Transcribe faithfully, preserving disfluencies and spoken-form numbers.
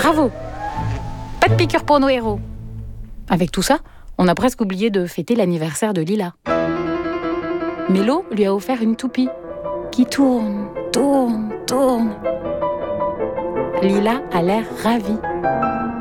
Bravo! Pas de piqûre pour nos héros. Avec tout ça, on a presque oublié de fêter l'anniversaire de Lila. Mélo lui a offert une toupie qui tourne, tourne, tourne. Lila a l'air ravie.